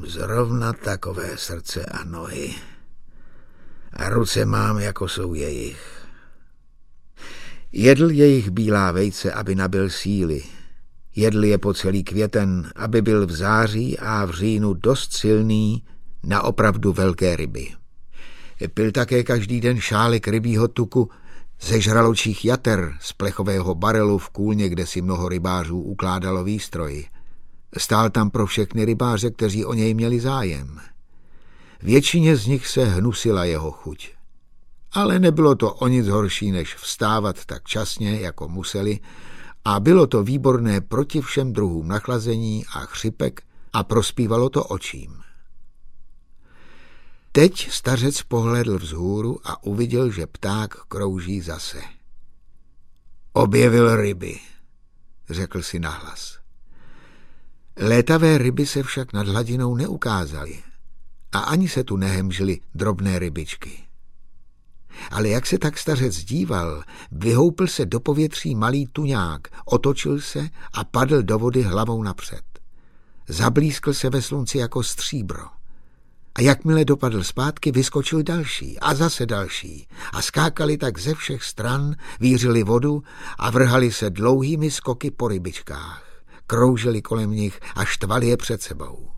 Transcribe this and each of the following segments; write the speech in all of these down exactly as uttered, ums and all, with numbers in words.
zrovna takové srdce a nohy. A ruce mám, jako jsou jejich. Jedl jejich bílá vejce, aby nabyl síly. Jedl je po celý květen, aby byl v září a v říjnu dost silný na opravdu velké ryby. Pil také každý den šálek rybího tuku ze žraločích jater z plechového barelu v kůlně, kde si mnoho rybářů ukládalo výstroj. Stál tam pro všechny rybáře, kteří o něj měli zájem. Většině z nich se hnusila jeho chuť. Ale nebylo to o nic horší, než vstávat tak časně, jako museli, a bylo to výborné proti všem druhům nachlazení a chřipek a prospívalo to očím. Teď stařec pohlédl vzhůru a uviděl, že pták krouží zase. Objevil ryby, řekl si nahlas. Létavé ryby se však nad hladinou neukázaly a ani se tu nehemžily drobné rybičky. Ale jak se tak stařec díval, vyhoupl se do povětří malý tuňák, otočil se a padl do vody hlavou napřed. Zablískl se ve slunci jako stříbro. A jakmile dopadl zpátky, vyskočil další a zase další a skákali tak ze všech stran, vířili vodu a vrhali se dlouhými skoky po rybičkách. Kroužili kolem nich a štvali je před sebou.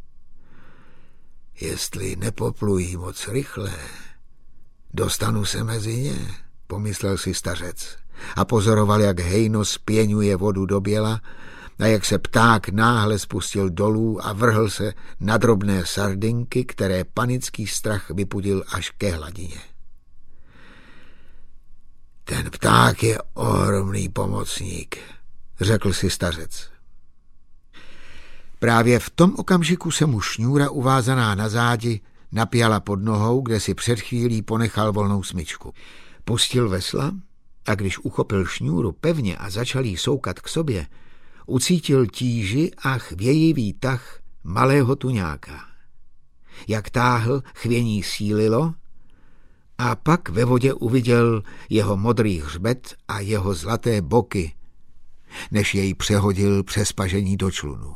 Jestli nepoplují moc rychle, dostanu se mezi ně, pomyslel si stařec a pozoroval, jak hejno spěňuje vodu do běla a jak se pták náhle spustil dolů a vrhl se na drobné sardinky, které panický strach vypudil až ke hladině. Ten pták je ohromný pomocník, řekl si stařec. Právě v tom okamžiku se mu šňůra uvázaná na zádi napjala pod nohou, kde si před chvílí ponechal volnou smyčku. Pustil vesla a když uchopil šňůru pevně a začal jí soukat k sobě, ucítil tíži a chvějivý tah malého tuňáka. Jak táhl, chvění sílilo a pak ve vodě uviděl jeho modrý hřbet a jeho zlaté boky, než jej přehodil přes pažení do člunu.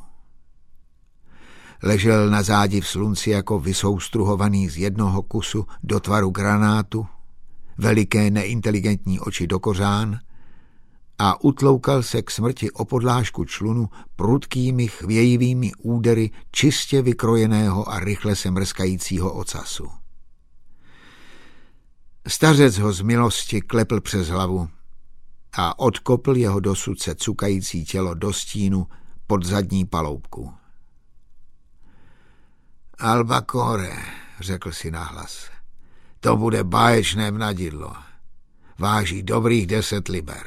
Ležel na zádi v slunci jako vysoustruhovaný z jednoho kusu do tvaru granátu, veliké neinteligentní oči do kořán a utloukal se k smrti o podlážku člunu prudkými chvějivými údery čistě vykrojeného a rychle se mrskajícího ocasu. Stařec ho z milosti klepl přes hlavu a odkopl jeho dosud se cukající tělo do stínu pod zadní paloubku. Albacore, řekl si nahlas, to bude báječné mnadidlo. Váží dobrých deset liber.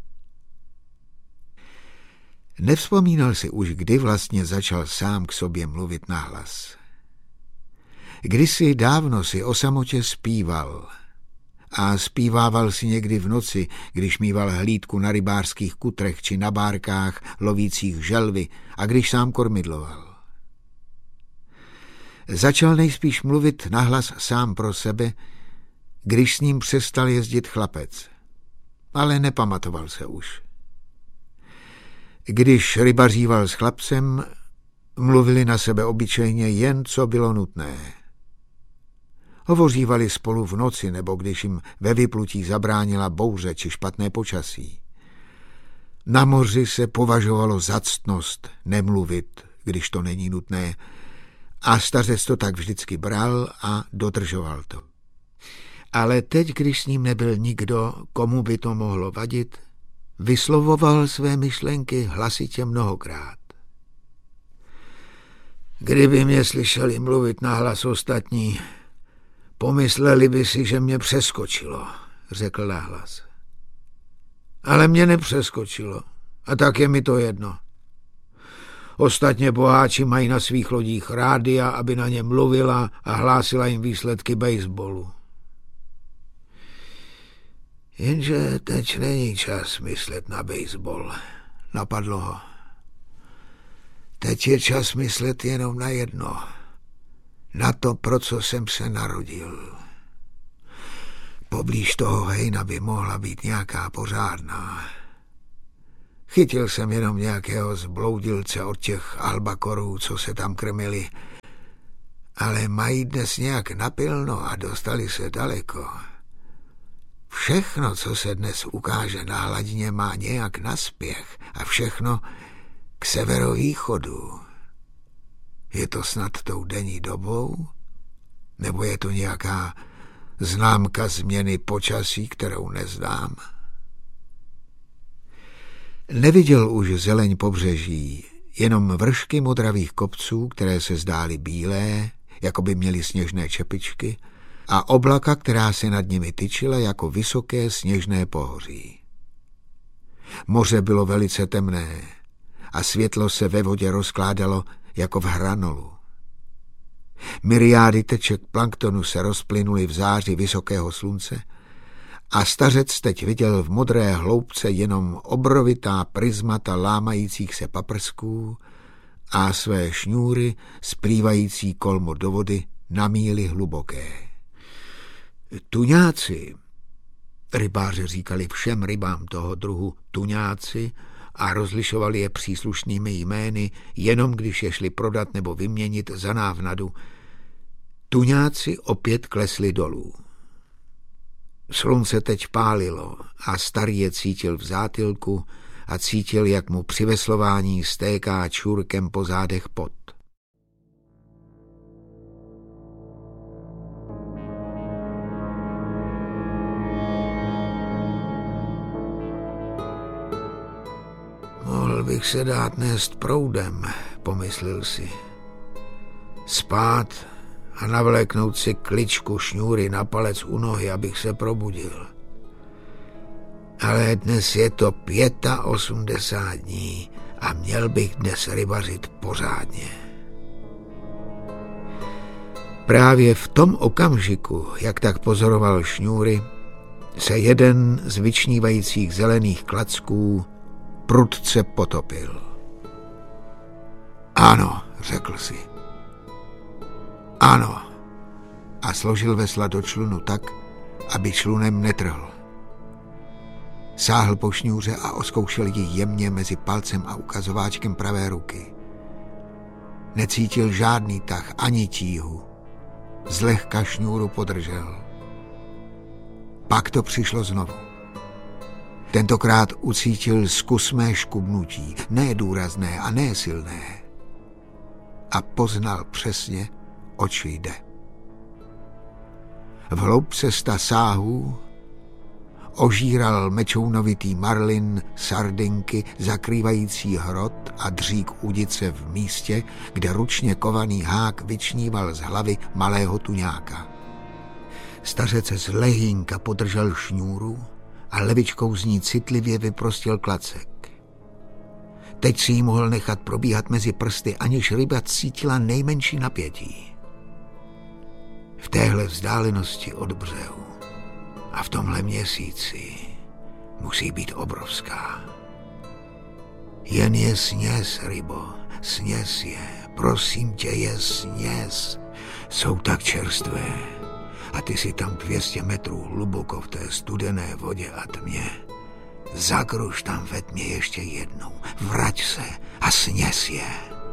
Nevzpomínal si už, kdy vlastně začal sám k sobě mluvit nahlas. Kdysi dávno si o samotě zpíval a zpívával si někdy v noci, když mýval hlídku na rybářských kutrech či na bárkách lovících želvy a když sám kormidloval. Začal nejspíš mluvit nahlas sám pro sebe, když s ním přestal jezdit chlapec, ale nepamatoval se už. Když rybaříval s chlapcem, mluvili na sebe obyčejně jen, co bylo nutné. Hovořívali spolu v noci, nebo když jim ve vyplutí zabránila bouře či špatné počasí. Na moři se považovalo za ctnost nemluvit, když to není nutné, a stařec to tak vždycky bral a dodržoval to. Ale teď, když s ním nebyl nikdo, komu by to mohlo vadit, vyslovoval své myšlenky hlasitě mnohokrát. Kdyby mě slyšeli mluvit nahlas ostatní, pomysleli by si, že mě přeskočilo, řekl nahlas. Ale mě nepřeskočilo a tak je mi to jedno. Ostatně boháči mají na svých lodích rádia, aby na ně mluvila a hlásila jim výsledky baseballu. Jenže teď není čas myslet na baseball, napadlo ho. Teď je čas myslet jenom na jedno. Na to, pro co jsem se narodil. Poblíž toho hejna by mohla být nějaká pořádná. Chytil jsem jenom nějakého zbloudilce od těch albakorů, co se tam krmili, Ale mají dnes nějak napilno a dostali se daleko. Všechno, co se dnes ukáže na hladině, má nějak naspěch a všechno k severovýchodu. Je to snad tou denní dobou? Nebo je to nějaká známka změny počasí, kterou neznám? Neviděl už zeleň pobřeží, jenom vršky modravých kopců, které se zdály bílé, jako by měly sněžné čepičky, a oblaka, která se nad nimi tyčila jako vysoké sněžné pohoří. Moře bylo velice temné a světlo se ve vodě rozkládalo jako v hranolu. Myriády teček planktonu se rozplynuly v záři vysokého slunce a stařec teď viděl v modré hloubce jenom obrovitá prismata lámajících se paprsků a své šňůry splývající kolmo do vody na míly hluboké. Tuňáci, rybáři říkali všem rybám toho druhu tuňáci a rozlišovali je příslušnými jmény, jenom když je šli prodat nebo vyměnit za návnadu, tuňáci opět klesli dolů. Slunce teď pálilo a starý je cítil v zátylku a cítil, jak mu při veslování stéká čůrkem po zádech pot. Mohl bych se dát nést proudem, pomyslel si. Spát a navléknout si kličku šňůry na palec u nohy, abych se probudil. Ale dnes je to osmdesát pět dní a měl bych dnes rybařit pořádně. Právě v tom okamžiku, jak tak pozoroval šňůry, se jeden z vyčnívajících zelených klacků prudce potopil. Ano, řekl si. Ano. A složil vesla do člunu tak, aby člunem netrhl. Sáhl po šňůře a oskoušel ji jemně mezi palcem a ukazováčkem pravé ruky. Necítil žádný tah ani tíhu. Zlehka šňůru podržel. Pak to přišlo znovu. Tentokrát ucítil zkusmé škubnutí, ne důrazné a ne silné. A poznal přesně, oč jde. V hloubce sta sáhů ožíral mečounovitý marlin sardinky zakrývající hrot a dřík udice v místě, kde ručně kovaný hák vyčníval z hlavy malého tuňáka. Stařec z lehínka podržel šňůru a levičkou z ní citlivě vyprostil klacek. Teď si ji mohl nechat probíhat mezi prsty, aniž ryba cítila nejmenší napětí. V téhle vzdálenosti od břehu a v tomhle měsíci musí být obrovská. Jen je sněz, rybo, sněz je, prosím tě, je sněz. Jsou tak čerstvé a ty si tam dvě stě metrů hluboko v té studené vodě a tmě. Zakruž tam ve tmě ještě jednou, vrať se a sněz je.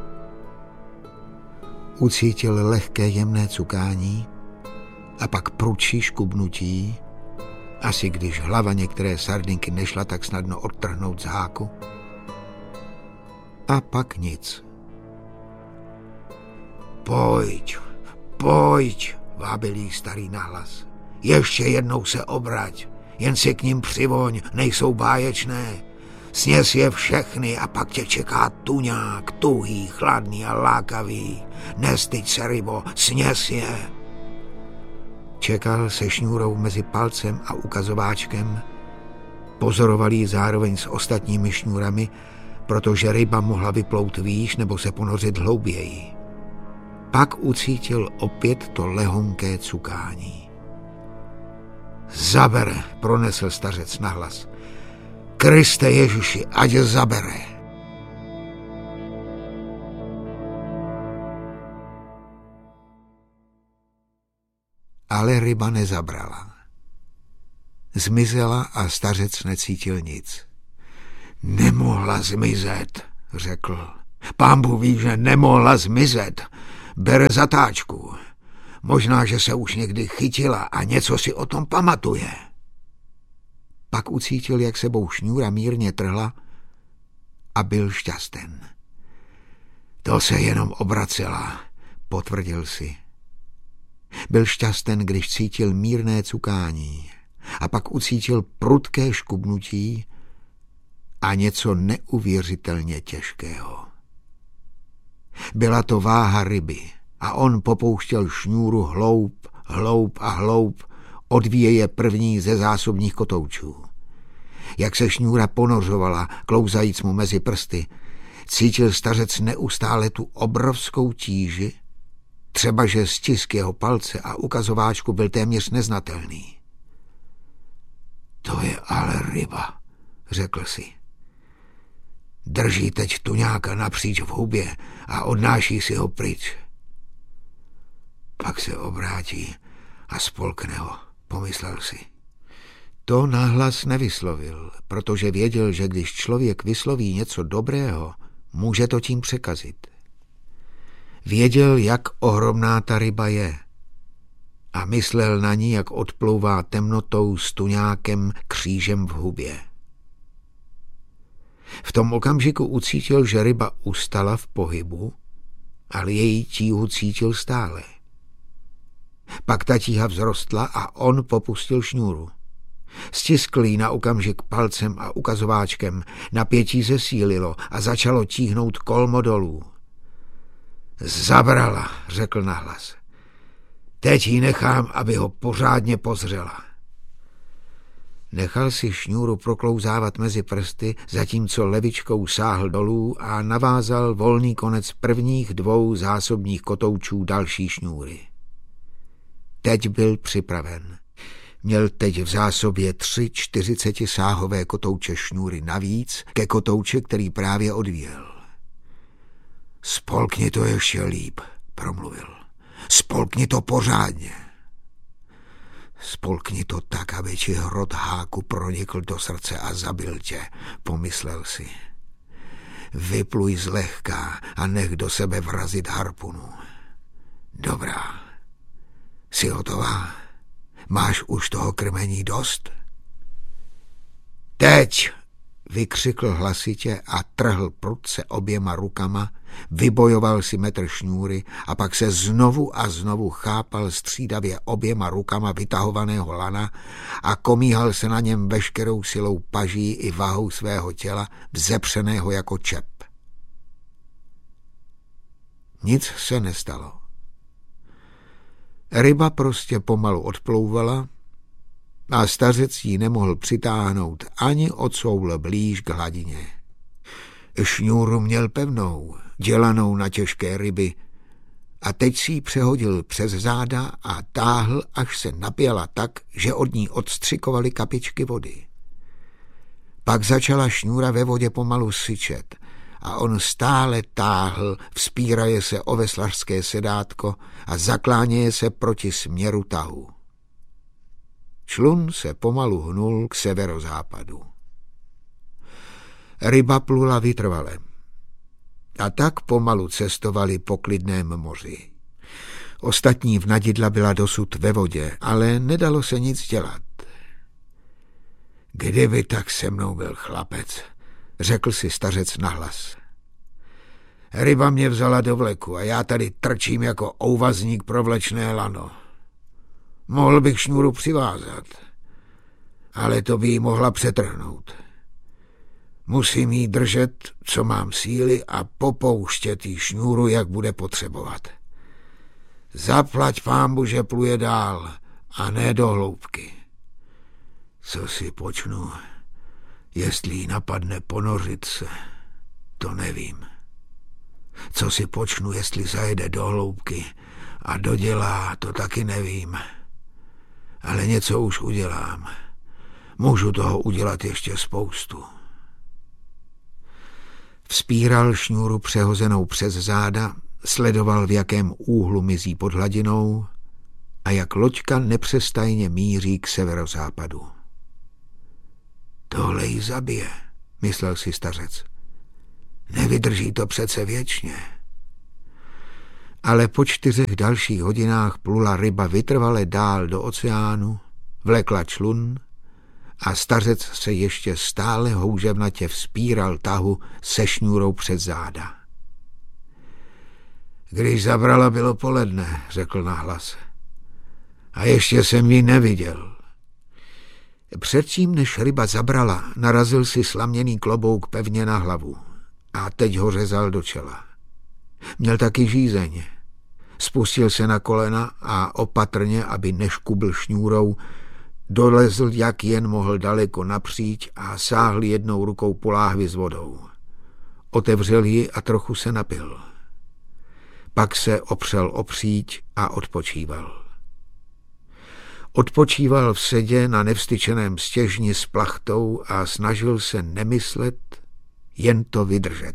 Ucítil lehké jemné cukání a pak prudší škubnutí, asi když hlava některé sardinky nešla tak snadno odtrhnout z háku. A pak nic. Pojď, pojď, vábil jí starý nahlas. Ještě jednou se obrať, jen si k ním přivoň, nejsou báječné. Sněz je všechny a pak tě čeká tuňák, tuhý, chladný a lákavý. Nestyď se, rybo, sněz je. Čekal se šňůrou mezi palcem a ukazováčkem. Pozoroval ji zároveň s ostatními šňůrami, protože ryba mohla vyplout výš nebo se ponořit hlouběji. Pak ucítil opět to lehonké cukání. Zabere, pronesl stařec nahlas. Kriste Ježiši, ať zabere. Ale ryba nezabrala. Zmizela a stařec necítil nic. Nemohla zmizet, řekl. Pán Bůh ví, že nemohla zmizet. bere zatáčku. Možná, že se už někdy chytila a něco si o tom pamatuje. Pak ucítil, jak sebou šňůra mírně trhla a byl šťasten. To se jenom obracela, potvrdil si. Byl šťasten, když cítil mírné cukání a pak ucítil prudké škubnutí a něco neuvěřitelně těžkého. Byla to váha ryby a on popouštěl šňůru hloub, hloub a hloub, odvíjeje první ze zásobních kotoučů. Jak se šňůra ponořovala, klouzajíc mu mezi prsty, cítil stařec neustále tu obrovskou tíži, třeba že stisk jeho palce a ukazováčku byl téměř neznatelný. To je ale ryba, řekl si. Drží teď tuňáka napříč v hubě a odnáší si ho pryč. Pak se obrátí a spolkne ho, pomyslel si. To nahlas nevyslovil, protože věděl, že když člověk vysloví něco dobrého, může to tím překazit. Věděl, jak ohromná ta ryba je a myslel na ní, jak odplouvá temnotou s tuňákem křížem v hubě. V tom okamžiku ucítil, že ryba ustala v pohybu, ale její tíhu cítil stále. Pak ta tíha vzrostla a on popustil šňůru. Stiskl jí na okamžik palcem a ukazováčkem, napětí zesílilo a začalo tíhnout kolmo dolů. Zabrala, řekl nahlas. Teď ji nechám, aby ho pořádně pozřela. Nechal si šňůru proklouzávat mezi prsty, zatímco levičkou sáhl dolů a navázal volný konec prvních dvou zásobních kotoučů další šňůry. Teď byl připraven. Měl teď v zásobě tři čtyřicetisáhové kotouče šňůry navíc ke kotouče, který právě odvíjel. Spolkni to ještě líp, promluvil. Spolkni to pořádně. Spolkni to tak, aby ti hrot háku pronikl do srdce a zabil tě, pomyslel si. Vypluj zlehka a nech do sebe vrazit harpunu. Dobrá. Jsi hotová? Máš už toho krmení dost? Teď, vykřikl hlasitě a trhl prudce oběma rukama, vybojoval si metr šňůry a pak se znovu a znovu chápal střídavě oběma rukama vytahovaného lana a komíhal se na něm veškerou silou paží i vahou svého těla, vzepřeného jako čep. Nic se nestalo. Ryba prostě pomalu odplouvala a stařec ji nemohl přitáhnout ani o coule blíž k hladině. Šňůru měl pevnou, dělanou na těžké ryby a teď si ji přehodil přes záda a táhl, až se napěla tak, že od ní odstřikovaly kapičky vody. Pak začala šňůra ve vodě pomalu syčet a on stále táhl, vzpíraje se o veslařské sedátko a zakláněje se proti směru tahu. Člun se pomalu hnul k severozápadu. Ryba plula vytrvale a tak pomalu cestovali po klidném moři. Ostatní vnadidla byla dosud ve vodě, ale nedalo se nic dělat. Kdyby tak se mnou byl chlapec, řekl si stařec nahlas. Ryba mě vzala do vleku a já tady trčím jako ouvazník pro vlečné lano. Mohl bych šňůru přivázat, ale to by jí mohla přetrhnout. Musím jí držet, co mám síly a popouštět jí šňůru, jak bude potřebovat. Zaplať pánbu, že pluje dál a ne do hloubky. Co si počnu, jestli jí napadne ponořit se, to nevím. Co si počnu, jestli zajede do hloubky a dodělá, to taky nevím. Ale něco už udělám. Můžu toho udělat ještě spoustu. Vzpíral šňůru přehozenou přes záda, sledoval, v jakém úhlu mizí pod hladinou a jak loďka nepřestajně míří k severozápadu. Tohle jí zabije, myslel si stařec. Nevydrží to přece věčně. Ale po čtyřech dalších hodinách plula ryba vytrvale dál do oceánu, vlekla člun a stařec se ještě stále houževnatě vzpíral tahu se šňůrou před záda. Když zabrala, bylo poledne, řekl nahlas. A ještě jsem ji neviděl. Předtím, než ryba zabrala, narazil si slaměný klobouk pevně na hlavu a teď ho řezal do čela. Měl taky žízeň. Spustil se na kolena a opatrně, aby neškubl šňůrou, dolezl, jak jen mohl daleko napříč a sáhl jednou rukou po láhvi s vodou. Otevřel ji a trochu se napil. Pak se opřel o příč a odpočíval. Odpočíval v sedě na nevstyčeném stěžni s plachtou a snažil se nemyslet, jen to vydržet.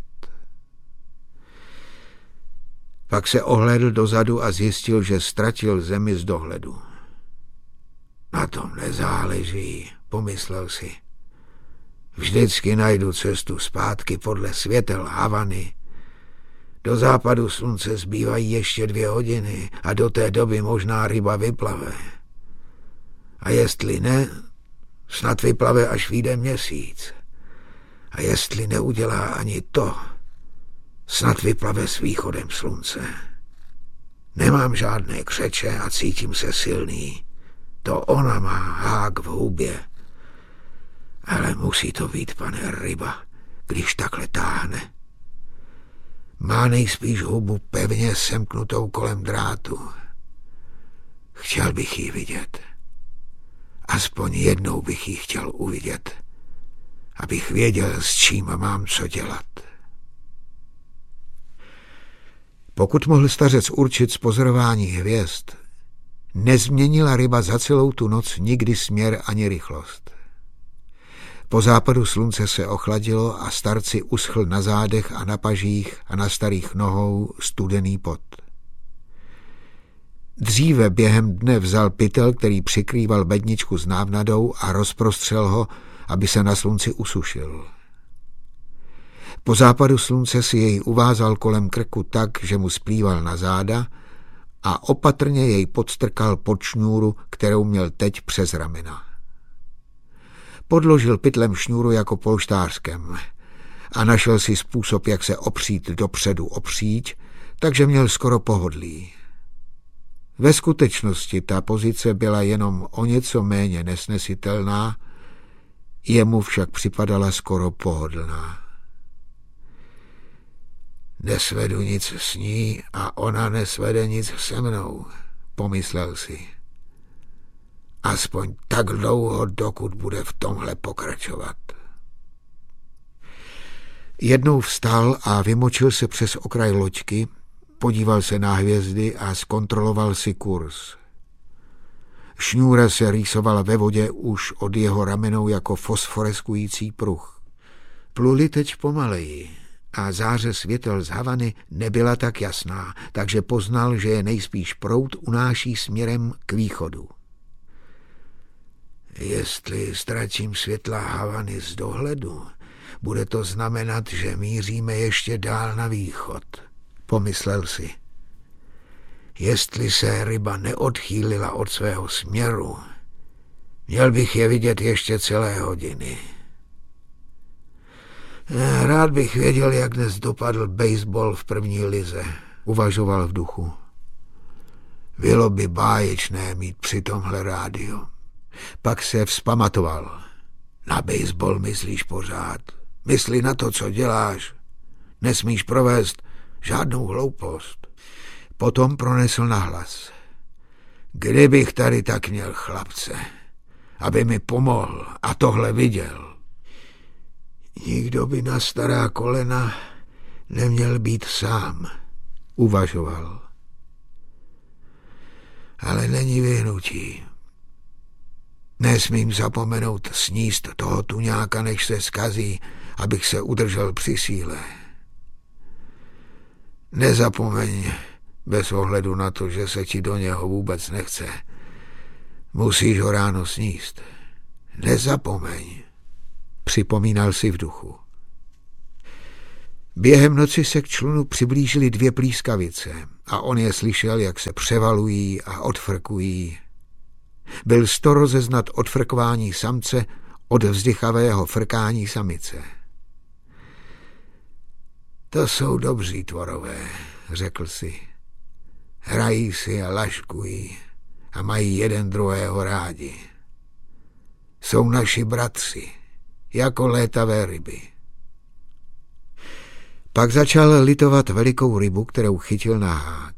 Pak se ohlédl dozadu a zjistil, že ztratil zemi z dohledu. Na tom nezáleží, pomyslel si. Vždycky najdu cestu zpátky podle světel Havany. Do západu slunce zbývají ještě dvě hodiny a do té doby možná ryba vyplave. A jestli ne, snad vyplave, až vyjde měsíc. A jestli neudělá ani to, snad vyplave s východem slunce. Nemám žádné křeče a cítím se silný. To ona má hák v hubě. Ale musí to být, pane, ryba, když takhle táhne. Má nejspíš hubu pevně semknutou kolem drátu. Chtěl bych ji vidět. Aspoň jednou bych ji chtěl uvidět, abych věděl, s čím mám co dělat. Pokud mohl stařec určit z pozorování hvězd, nezměnila ryba za celou tu noc nikdy směr ani rychlost. Po západu slunce se ochladilo a starci uschl na zádech a na pažích a na starých nohou studený pot. Dříve během dne vzal pytel, který přikrýval bedničku s návnadou a rozprostřel ho, aby se na slunci usušil. Po západu slunce si jej uvázal kolem krku tak, že mu splýval na záda a opatrně jej podstrkal pod šňůru, kterou měl teď přes ramena. Podložil pytlem šňůru jako polštářkem a našel si způsob, jak se opřít dopředu opříč, takže měl skoro pohodlí. Ve skutečnosti ta pozice byla jenom o něco méně nesnesitelná, jemu však připadala skoro pohodlná. Nesvedu nic s ní a ona nesvede nic se mnou, pomyslel si. Aspoň tak dlouho, dokud bude v tomhle pokračovat. Jednou vstal a vymočil se přes okraj loďky, podíval se na hvězdy a zkontroloval si kurz. Šňůra se rýsovala ve vodě už od jeho ramenou jako fosforeskující pruh. Pluli teď pomaleji a záře světel z Havany nebyla tak jasná, takže poznal, že je nejspíš proud unáší směrem k východu. Jestli ztratím světla Havany z dohledu, bude to znamenat, že míříme ještě dál na východ, pomyslel si. Jestli se ryba neodchýlila od svého směru, měl bych je vidět ještě celé hodiny. Rád bych věděl, jak dnes dopadl baseball v první lize, uvažoval v duchu. Bylo by báječné mít při tomhle rádio. Pak se vzpamatoval. Na baseball myslíš pořád. Mysli na to, co děláš. Nesmíš provést žádnou hloupost. Potom pronesl nahlas. Kdybych tady tak měl chlapce, aby mi pomohl a tohle viděl. Nikdo by na stará kolena neměl být sám, uvažoval. Ale není vyhnutí. Nesmím zapomenout sníst toho tuňáka, než se zkazí, abych se udržel při síle. Nezapomeň, bez ohledu na to, že se ti do něho vůbec nechce. Musíš ho ráno sníst. Nezapomeň, připomínal si v duchu. Během noci se k člunu přiblížily dvě plískavice a on je slyšel, jak se převalují a odfrkují. Byl sto rozeznat odfrkování samce od vzdychavého frkání samice. To jsou dobří tvorové, řekl si. Hrají si a laškují a mají jeden druhého rádi. Jsou naši bratři, jako létavé ryby. Pak začal litovat velikou rybu, kterou chytil na hák.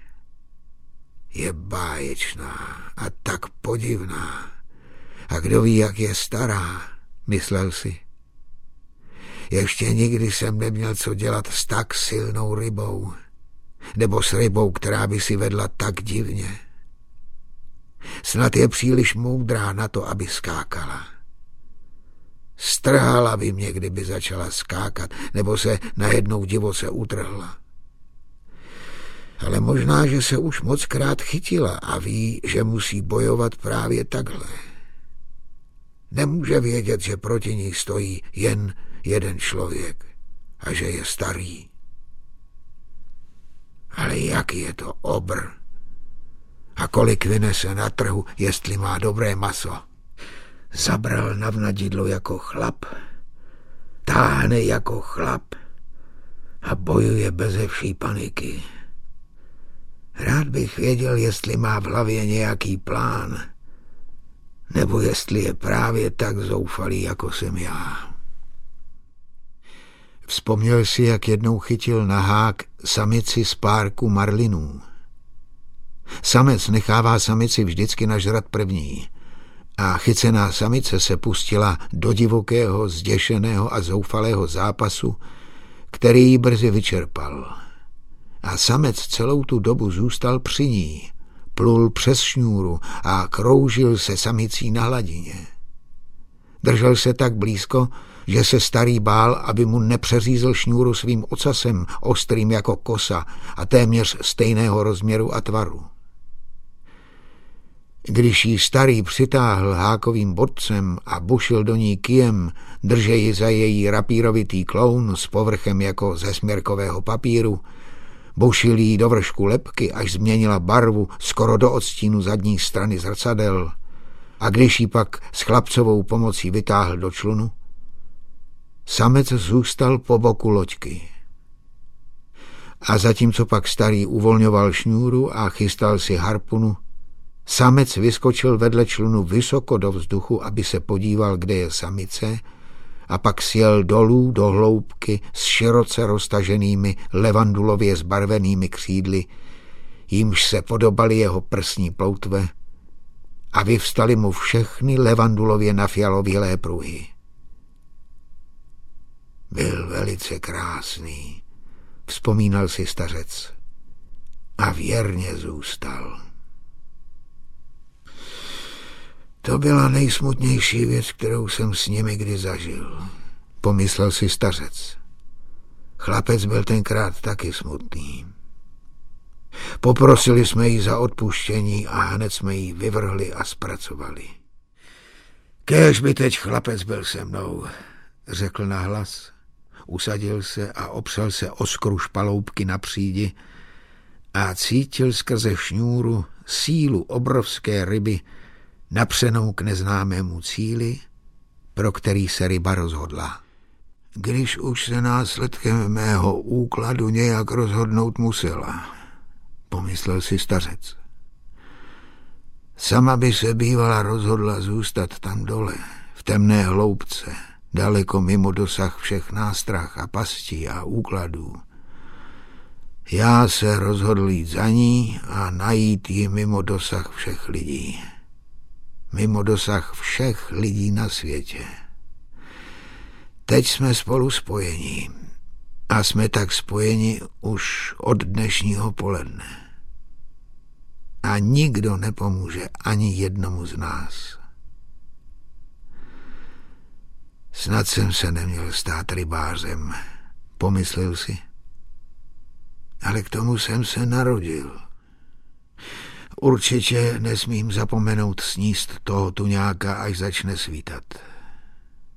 Je báječná a tak podivná. A kdo ví, jak je stará, myslel si. Ještě nikdy jsem neměl co dělat s tak silnou rybou, nebo s rybou, která by si vedla tak divně. Snad je příliš moudrá na to, aby skákala. Strhala by mě, kdyby začala skákat, nebo se najednou divoce utrhla. Ale možná, že se už mockrát chytila a ví, že musí bojovat právě takhle. Nemůže vědět, že proti ní stojí jen jeden člověk a že je starý. Ale jaký je to obr? A kolik vynese na trhu, jestli má dobré maso? Zabral navnadidlo jako chlap, táhne jako chlap a bojuje beze vší paniky. Rád bych věděl, jestli má v hlavě nějaký plán, nebo jestli je právě tak zoufalý, jako jsem já. Vzpomněl si, jak jednou chytil na hák samici z párku marlinů. Samec nechává samici vždycky nažrat první a chycená samice se pustila do divokého, zděšeného a zoufalého zápasu, který ji brzy vyčerpal. A samec celou tu dobu zůstal při ní, plul přes šňůru a kroužil se samicí na hladině. Držel se tak blízko, že se starý bál, aby mu nepřeřízl šňůru svým ocasem, ostrým jako kosa a téměř stejného rozměru a tvaru. Když jí starý přitáhl hákovým bodcem a bušil do ní kyjem, drže ji za její rapírovitý kloun s povrchem jako ze směrkového papíru, bušil jí do vršku lebky, až změnila barvu skoro do odstínu zadní strany zrcadel, a když ji pak s chlapcovou pomocí vytáhl do člunu, samec zůstal po boku loďky. A zatímco pak starý uvolňoval šňůru a chystal si harpunu, samec vyskočil vedle člunu vysoko do vzduchu, aby se podíval, kde je samice, a pak sjel dolů do hloubky s široce roztaženými levandulově zbarvenými křídly, jímž se podobaly jeho prsní ploutve, a vyvstaly mu všechny levandulově nafialovělé pruhy. Byl velice krásný, vzpomínal si stařec, a věrně zůstal. To byla nejsmutnější věc, kterou jsem s nimi kdy zažil, pomyslel si stařec. Chlapec byl tenkrát taky smutný. Poprosili jsme jí za odpuštění a hned jsme jí vyvrhli a zpracovali. Kéž by teď chlapec byl se mnou, řekl nahlas. Usadil se a opřel se o skru špaloupky na přídi a cítil skrze šňůru sílu obrovské ryby napřenou k neznámému cíli, pro který se ryba rozhodla. Když už se následkem mého úkladu nějak rozhodnout musela, pomyslel si stařec. Sama by se bývala rozhodla zůstat tam dole, v temné hloubce, daleko mimo dosah všech nástrah a pastí a úkladů. Já se rozhodl jít za ní a najít ji mimo dosah všech lidí. Mimo dosah všech lidí na světě. Teď jsme spolu spojení a jsme tak spojeni už od dnešního poledne. A nikdo nepomůže ani jednomu z nás. Snad jsem se neměl stát rybářem, pomyslel si. Ale k tomu jsem se narodil. Určitě nesmím zapomenout sníst toho tuňáka, až začne svítat.